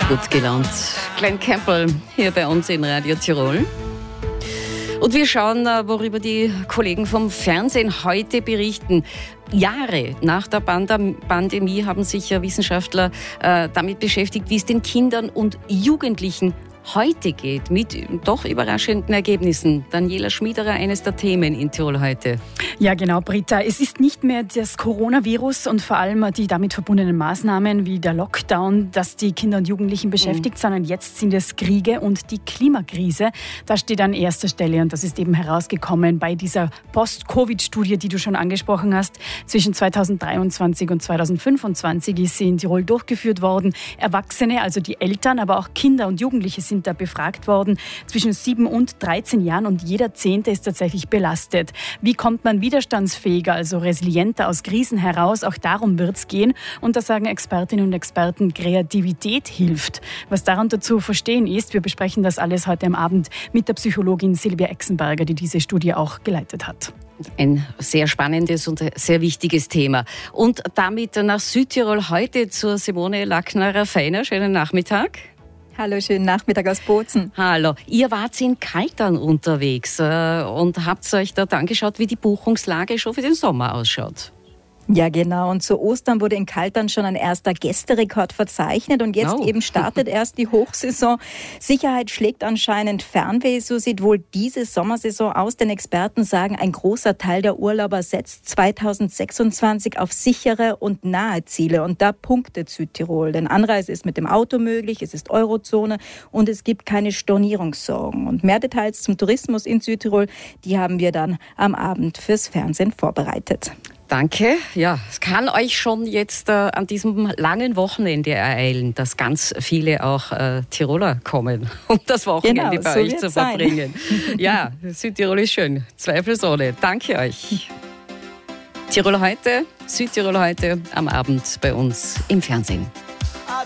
Gut gelaunt. Glenn Campbell hier bei uns in Radio Tirol. Und wir schauen, worüber die Kollegen vom Fernsehen heute berichten. Jahre nach der Pandemie haben sich Wissenschaftler damit beschäftigt, wie es den Kindern und Jugendlichen heute geht, mit doch überraschenden Ergebnissen. Daniela Schmiederer, eines der Themen in Tirol heute. Ja, genau, Britta. Es ist nicht mehr das Coronavirus und vor allem die damit verbundenen Maßnahmen wie der Lockdown, das die Kinder und Jugendlichen beschäftigt, sondern jetzt sind es Kriege und die Klimakrise. Das steht an erster Stelle und das ist eben herausgekommen bei dieser Post-Covid-Studie, die du schon angesprochen hast. Zwischen 2023 und 2025 ist sie in Tirol durchgeführt worden. Erwachsene, also die Eltern, aber auch Kinder und Jugendliche sind da befragt worden, zwischen 7 und 13 Jahren und jeder 10. ist tatsächlich belastet. Wie kommt man widerstandsfähiger, also resilienter aus Krisen heraus? Auch darum wird es gehen. Und da sagen Expertinnen und Experten, Kreativität hilft. Was darunter zu verstehen ist, wir besprechen das alles heute am Abend mit der Psychologin Silvia Exenberger, die diese Studie auch geleitet hat. Ein sehr spannendes und sehr wichtiges Thema. Und damit nach Südtirol heute zur Simone Lackner-Feiner. Schönen Nachmittag. Hallo, schönen Nachmittag aus Bozen. Hallo. Ihr wart in Kaltern unterwegs und habt euch dort angeschaut, wie die Buchungslage schon für den Sommer ausschaut. Ja, genau. Und zu Ostern wurde in Kaltern schon ein erster Gästerekord verzeichnet. Und jetzt eben startet erst die Hochsaison. Sicherheit schlägt anscheinend Fernweh. So sieht wohl diese Sommersaison aus. Denn Experten sagen, ein großer Teil der Urlauber setzt 2026 auf sichere und nahe Ziele. Und da punktet Südtirol. Denn Anreise ist mit dem Auto möglich, es ist Eurozone und es gibt keine Stornierungssorgen. Und mehr Details zum Tourismus in Südtirol, die haben wir dann am Abend fürs Fernsehen vorbereitet. Danke. Ja, es kann euch schon jetzt an diesem langen Wochenende ereilen, dass ganz viele auch Tiroler kommen, um das Wochenende bei euch zu verbringen. Ja, Südtirol ist schön, zweifelsohne. Danke euch. Tirol heute, Südtirol heute am Abend bei uns im Fernsehen.